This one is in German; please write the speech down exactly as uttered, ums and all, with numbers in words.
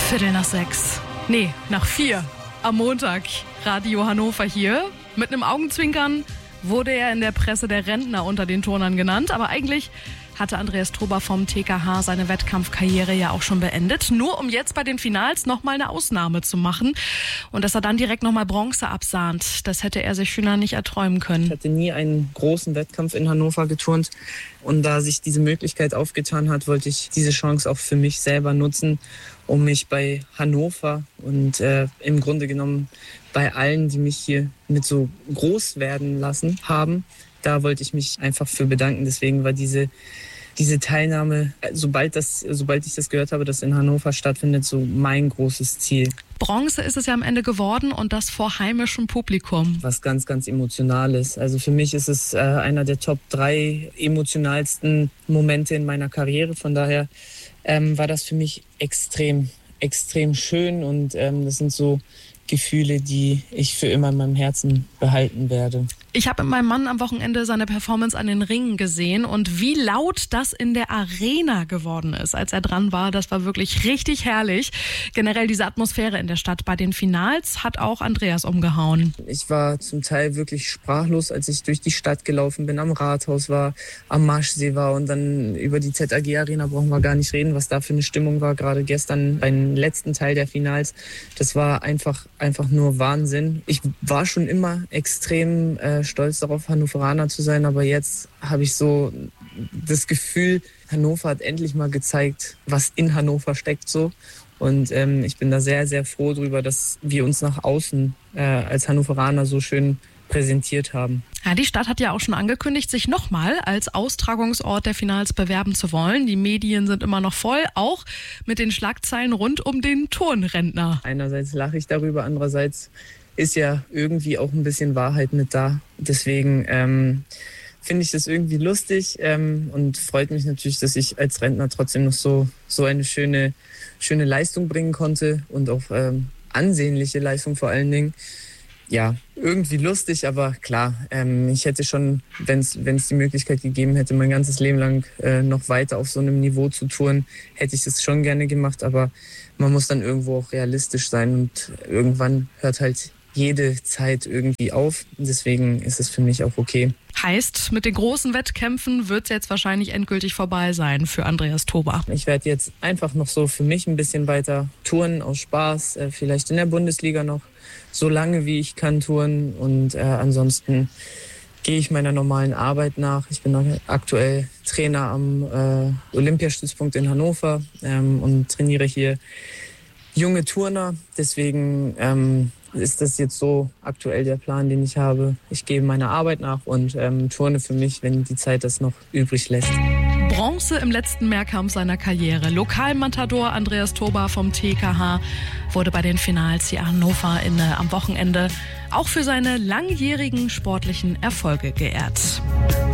Viertel nach sechs. Nee, nach vier. Am Montag. Radio Hannover hier. Mit einem Augenzwinkern wurde er in der Presse der Rentner unter den Turnern genannt. Aber eigentlich hatte Andreas Toba vom T K H seine Wettkampfkarriere ja auch schon beendet. Nur um jetzt bei den Finals nochmal eine Ausnahme zu machen. Und dass er dann direkt nochmal Bronze absahnt, das hätte er sich schöner nicht erträumen können. Ich hatte nie einen großen Wettkampf in Hannover geturnt. Und da sich diese Möglichkeit aufgetan hat, wollte ich diese Chance auch für mich selber nutzen, um mich bei Hannover und äh, im Grunde genommen bei allen, die mich hier mit so groß werden lassen haben, da wollte ich mich einfach für bedanken. Deswegen war diese, diese Teilnahme, sobald, das, sobald ich das gehört habe, dass in Hannover stattfindet, so mein großes Ziel. Bronze ist es ja am Ende geworden und das vor heimischem Publikum. Was ganz, ganz Emotionales. Also für mich ist es äh, einer der Top drei emotionalsten Momente in meiner Karriere. Von daher ähm, war das für mich extrem, extrem schön und ähm, das sind so Gefühle, die ich für immer in meinem Herzen behalten werde. Ich habe mit meinem Mann am Wochenende seine Performance an den Ringen gesehen und wie laut das in der Arena geworden ist, als er dran war, das war wirklich richtig herrlich. Generell diese Atmosphäre in der Stadt bei den Finals hat auch Andreas umgehauen. Ich war zum Teil wirklich sprachlos, als ich durch die Stadt gelaufen bin, am Rathaus war, am Marschsee war und dann über die Z A G Arena brauchen wir gar nicht reden, was da für eine Stimmung war, gerade gestern beim letzten Teil der Finals. Das war einfach, einfach nur Wahnsinn. Ich war schon immer extrem äh, stolz darauf, Hannoveraner zu sein, aber jetzt habe ich so das Gefühl, Hannover hat endlich mal gezeigt, was in Hannover steckt so. Und ähm, ich bin da sehr, sehr froh drüber, dass wir uns nach außen äh, als Hannoveraner so schön präsentiert haben. Ja, die Stadt hat ja auch schon angekündigt, sich nochmal als Austragungsort der Finals bewerben zu wollen. Die Medien sind immer noch voll, auch mit den Schlagzeilen rund um den Turnrentner. Einerseits lache ich darüber, andererseits ist ja irgendwie auch ein bisschen Wahrheit mit da. Deswegen ähm, finde ich das irgendwie lustig ähm, und freut mich natürlich, dass ich als Rentner trotzdem noch so, so eine schöne, schöne Leistung bringen konnte und auch ähm, ansehnliche Leistung vor allen Dingen. Ja, irgendwie lustig, aber klar, ähm, ich hätte schon, wenn es die Möglichkeit gegeben hätte, mein ganzes Leben lang äh, noch weiter auf so einem Niveau zu touren, hätte ich das schon gerne gemacht, aber man muss dann irgendwo auch realistisch sein und irgendwann hört halt jede Zeit irgendwie auf. Deswegen ist es für mich auch okay. Heißt, mit den großen Wettkämpfen wird es jetzt wahrscheinlich endgültig vorbei sein für Andreas Toba. Ich werde jetzt einfach noch so für mich ein bisschen weiter touren, aus Spaß, äh, vielleicht in der Bundesliga noch so lange wie ich kann touren und äh, ansonsten gehe ich meiner normalen Arbeit nach. Ich bin aktuell Trainer am äh, Olympiastützpunkt in Hannover ähm, und trainiere hier junge Turner. Deswegen ähm, ist das jetzt so aktuell der Plan, den ich habe. Ich gehe meiner Arbeit nach und ähm, turne für mich, wenn die Zeit das noch übrig lässt. Bronze im letzten Mehrkampf seiner Karriere. Lokalmatador Andreas Toba vom T K H wurde bei den Finals hier Hannover in, am Wochenende auch für seine langjährigen sportlichen Erfolge geehrt.